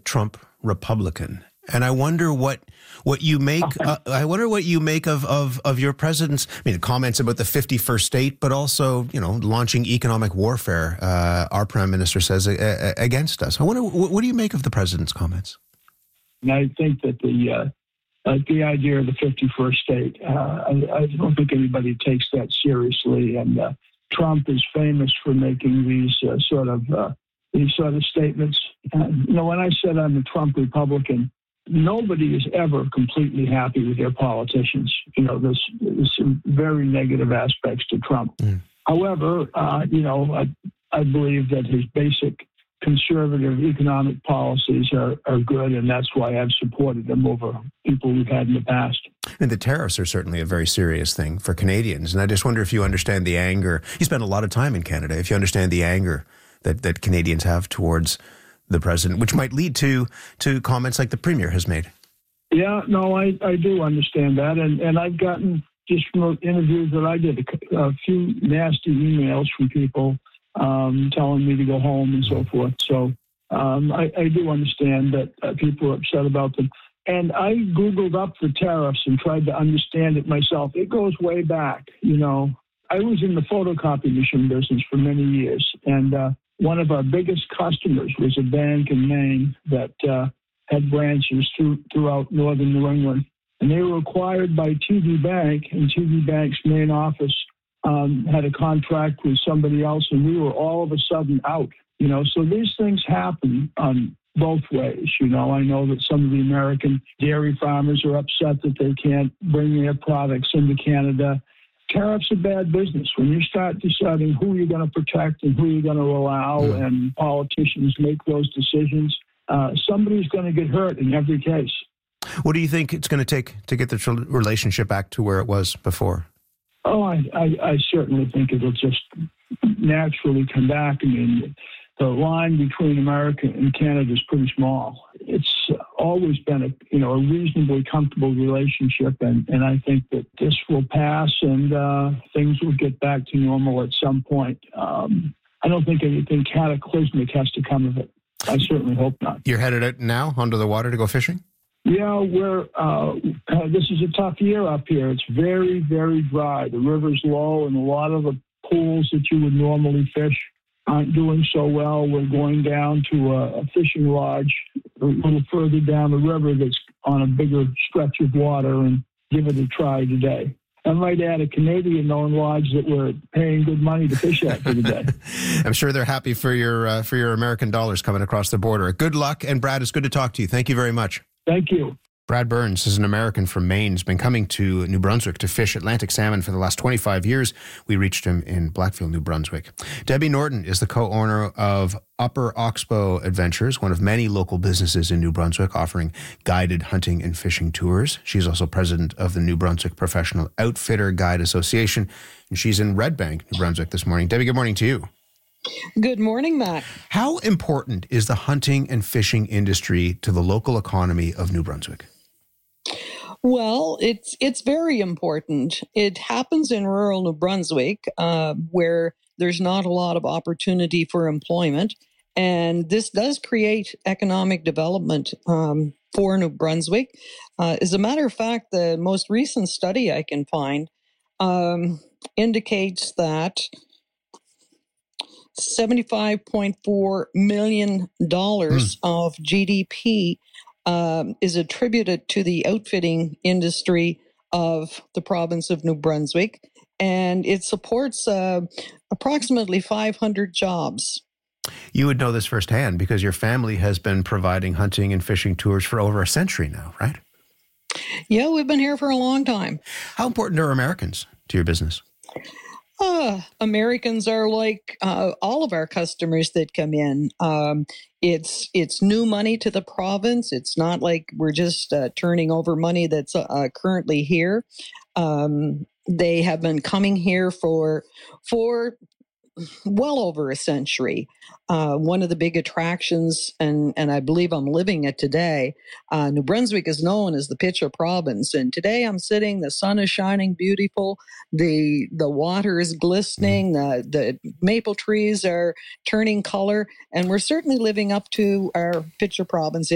Trump Republican. And I wonder what you make. I wonder what you make of your president's comments about the 51st state, but also launching economic warfare. Our prime minister says against us. I wonder what do you make of the president's comments? And I think that the idea of the 51st state, I don't think anybody takes that seriously. And Trump is famous for making these sort of statements. When I said I'm a Trump Republican, nobody is ever completely happy with their politicians. There's some very negative aspects to Trump. However, I believe that his basic conservative economic policies are good, and that's why I've supported him over people we've had in the past. And the tariffs are certainly a very serious thing for Canadians. And I just wonder if you understand the anger. You spend a lot of time in Canada. If you understand the anger that Canadians have towards the president, which might lead to comments like the premier has made. Yeah, no, I do understand that. And I've gotten, just from interviews that I did, a few nasty emails from people telling me to go home and so forth. So I do understand that people are upset about them. And I Googled up the tariffs and tried to understand it myself. It goes way back. I was in the photocopy machine business for many years. And one of our biggest customers was a bank in Maine that had branches throughout northern New England. And they were acquired by TD Bank, and TD Bank's main office had a contract with somebody else, and we were all of a sudden out. So these things happen both ways. I know that some of the American dairy farmers are upset that they can't bring their products into Canada. Tariffs are bad business. When you start deciding who you're going to protect and who you're going to allow, and politicians make those decisions, somebody's going to get hurt in every case. What do you think it's going to take to get the relationship back to where it was before? Oh, I certainly think it'll just naturally come back. The line between America and Canada is pretty small. It's always been a reasonably comfortable relationship, and I think that this will pass and things will get back to normal at some point. I don't think anything cataclysmic has to come of it. I certainly hope not. You're headed out now onto the water to go fishing? Yeah, this is a tough year up here. It's very, very dry. The river's low, and a lot of the pools that you would normally fish aren't doing so well. We're going down to a fishing lodge a little further down the river that's on a bigger stretch of water and give it a try today. I might add a Canadian-owned lodge that we're paying good money to fish at for the day. I'm sure they're happy for your American dollars coming across the border. Good luck, and Brad, it's good to talk to you. Thank you very much. Thank you. Brad Burns is an American from Maine. He's been coming to New Brunswick to fish Atlantic salmon for the last 25 years. We reached him in Blackfield, New Brunswick. Debbie Norton is the co-owner of Upper Oxbow Adventures, one of many local businesses in New Brunswick offering guided hunting and fishing tours. She's also president of the New Brunswick Professional Outfitter Guide Association, and she's in Red Bank, New Brunswick this morning. Debbie, good morning to you. Good morning, Matt. How important is the hunting and fishing industry to the local economy of New Brunswick? Well, it's very important. It happens in rural New Brunswick, where there's not a lot of opportunity for employment, and this does create economic development for New Brunswick. As a matter of fact, the most recent study I can find indicates that $75.4 million of GDP is attributed to the outfitting industry of the province of New Brunswick, and it supports approximately 500 jobs. You would know this firsthand because your family has been providing hunting and fishing tours for over a century now, right? Yeah, we've been here for a long time. How important are Americans to your business? Americans are like all of our customers that come in. It's new money to the province. It's not like we're just turning over money that's currently here. They have been coming here for well over a century. One of the big attractions, and I believe I'm living it today, New Brunswick is known as the Pitcher Province. And today I'm sitting, the sun is shining beautiful, the water is glistening, the maple trees are turning color, and we're certainly living up to our Pitcher Province